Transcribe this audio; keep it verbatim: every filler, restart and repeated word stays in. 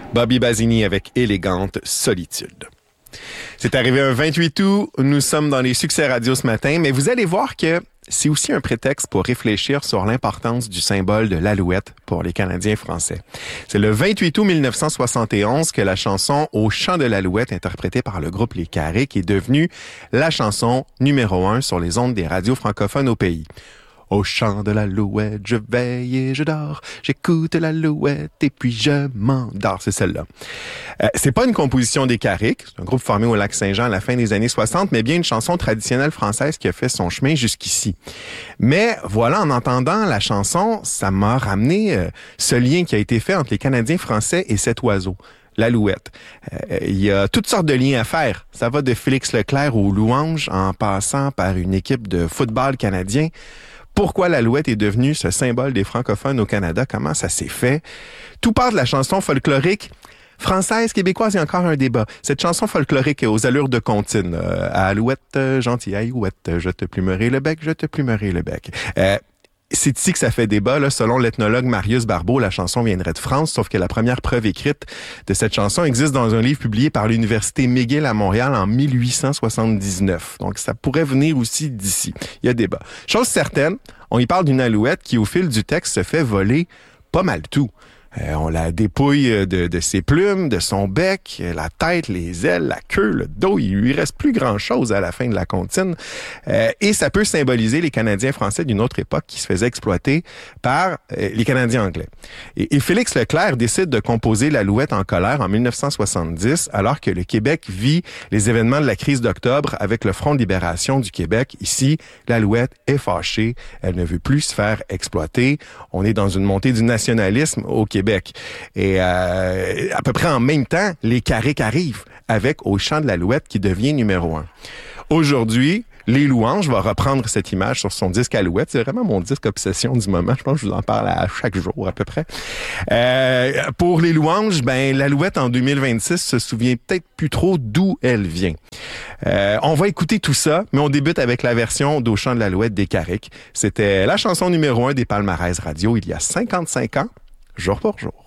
Bobby Basini avec Élégante Solitude. C'est arrivé un vingt-huit août, nous sommes dans les succès radio ce matin, mais vous allez voir que c'est aussi un prétexte pour réfléchir sur l'importance du symbole de l'alouette pour les Canadiens français. C'est le vingt-huit août mille neuf cent soixante et onze que la chanson « Au chant de l'alouette » interprétée par le groupe Les Carrés est devenue la chanson numéro un sur les ondes des radios francophones au pays. Au chant de l'alouette, je veille et je dors. J'écoute l'alouette et puis je m'endors. C'est celle-là. Euh, c'est pas une composition des Carrés, c'est un groupe formé au Lac-Saint-Jean à la fin des années soixante, mais bien une chanson traditionnelle française qui a fait son chemin jusqu'ici. Mais voilà, en entendant la chanson, ça m'a ramené euh, ce lien qui a été fait entre les Canadiens français et cet oiseau. L'alouette. Euh, il y a toutes sortes de liens à faire. Ça va de Félix Leclerc aux louanges en passant par une équipe de football canadien. Pourquoi l'alouette est devenue ce symbole des francophones au Canada? Comment ça s'est fait? Tout part de la chanson folklorique française, québécoise, il y a encore un débat. Cette chanson folklorique aux allures de comptine. Euh, alouette, euh, gentille alouette, je te plumerai le bec, je te plumerai le bec. Euh, C'est ici que ça fait débat. Là. Selon l'ethnologue Marius Barbeau, la chanson viendrait de France, sauf que la première preuve écrite de cette chanson existe dans un livre publié par l'Université McGill à Montréal en mille huit cent soixante-dix-neuf. Donc, ça pourrait venir aussi d'ici. Il y a débat. Chose certaine, on y parle d'une alouette qui, au fil du texte, se fait voler pas mal tout. Euh, on la dépouille de, de ses plumes, de son bec, la tête, les ailes, la queue, le dos. Il lui reste plus grand-chose à la fin de la comptine. Euh, et ça peut symboliser les Canadiens français d'une autre époque qui se faisaient exploiter par euh, les Canadiens anglais. Et, et Félix Leclerc décide de composer l'alouette en colère en mille neuf cent soixante-dix, alors que le Québec vit les événements de la crise d'octobre avec le Front de libération du Québec. Ici, l'alouette est fâchée. Elle ne veut plus se faire exploiter. On est dans une montée du nationalisme au Québec. Et euh, à peu près en même temps, les Carrés arrivent avec Au chant de l'alouette qui devient numéro un. Aujourd'hui, Les Louanges va reprendre cette image sur son disque Alouette. C'est vraiment mon disque obsession du moment. Je pense que je vous en parle à chaque jour à peu près. Euh, pour Les Louanges, ben l'Alouette en deux mille vingt-six se souvient peut-être plus trop d'où elle vient. Euh, on va écouter tout ça, mais on débute avec la version d'Au chant de l'alouette des Carrés. C'était la chanson numéro un des palmarès radio il y a cinquante-cinq ans. Jour pour jour.